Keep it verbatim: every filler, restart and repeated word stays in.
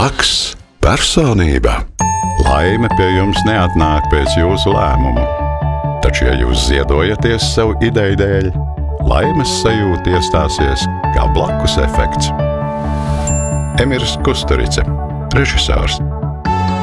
Blakus personība. Laime pie jums neatnāk pēc jūsu lēmumu. Taču, ja jūs ziedojaties savu ideju dēļ, laimes sajūta iestāsies kā blakus efekts. Emirs Kusturica, režisors.